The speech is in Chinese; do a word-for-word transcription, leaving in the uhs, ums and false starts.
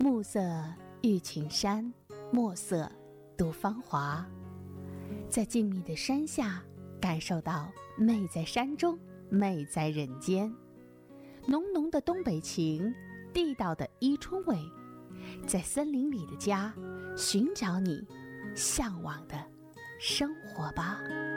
暮色郁群山，墨色度芳华。在静谧的山下，感受到美在山中，美在人间。浓浓的东北情，地道的伊春味，在森林里的家，寻找你向往的生活吧。